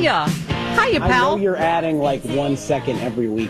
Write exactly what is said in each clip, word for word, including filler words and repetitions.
Hiya. Hiya, pal. I know you're adding like one second every week.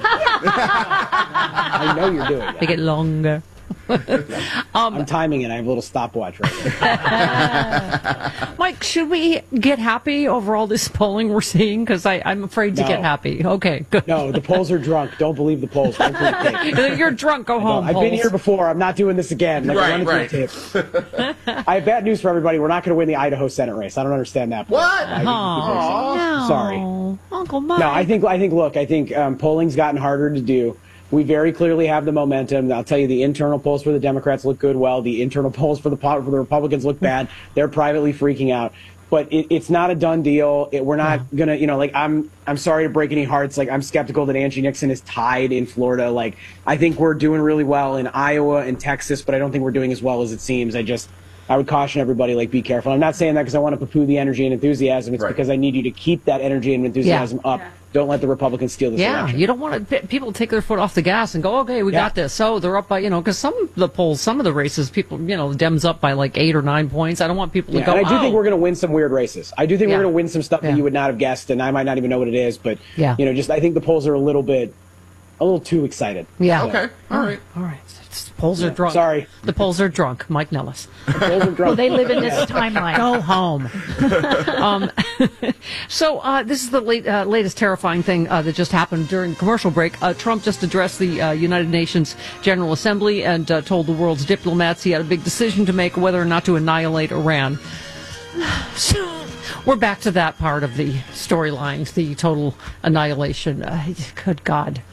I know you're doing it. Make it longer. um, I'm timing it. I have a little stopwatch right now. Mike, should we get happy over all this polling we're seeing? Because I'm afraid to no. get happy. Okay, good. No, the polls are drunk. Don't believe the polls. Don't believe the You're drunk. Go home. I've polls. been here before. I'm not doing this again. Like, right, right. Tape. I have bad news for everybody. We're not going to win the Idaho Senate race. I don't understand that. What? I, no. Sorry. Uncle Mike. No, I think, I think, look, I think um, polling's gotten harder to do. We very clearly have the momentum. I'll tell you, the internal polls for the Democrats look good. Well, the internal polls for the for the Republicans look bad. They're privately freaking out. But it, it's not a done deal. It, we're not yeah. gonna, you know, like I'm. I'm sorry to break any hearts. Like I'm skeptical that Angie Nixon is tied in Florida. Like I think we're doing really well in Iowa and Texas, but I don't think we're doing as well as it seems. I just. I would caution everybody, like, be careful. I'm not saying that because I want to poo-poo the energy and enthusiasm. It's right. because I need you to keep that energy and enthusiasm yeah. up. Yeah. Don't let the Republicans steal this yeah, election. You don't want to, people take their foot off the gas and go, okay, we yeah. got this. So they're up by, you know, because some of the polls, some of the races, people, you know, Dems up by like eight or nine points. I don't want people to yeah, go, and I do oh. think we're going to win some weird races. I do think yeah. we're going to win some stuff yeah. that you would not have guessed, and I might not even know what it is. But, yeah. you know, just I think the polls are a little bit, a little too excited. Yeah. So. Okay. All right. All right. The polls are yeah. drunk. Sorry. The polls are drunk. Mike Nellis. The polls are drunk. Well, they live in this timeline. Go home. um, so uh, this is the late, uh, latest terrifying thing uh, that just happened during the commercial break. Uh, Trump just addressed the uh, United Nations General Assembly and uh, told the world's diplomats he had a big decision to make whether or not to annihilate Iran. So we're back to that part of the storyline, the total annihilation. Uh, good God.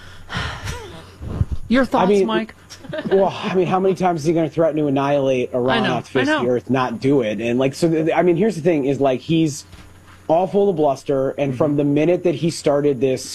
Your thoughts, I mean, Mike? Well, I mean, how many times is he going to threaten to annihilate Iran off the face of the earth, not do it? And, like, so, I mean, here's the thing, is, like, he's all full of bluster, and from the minute that he started this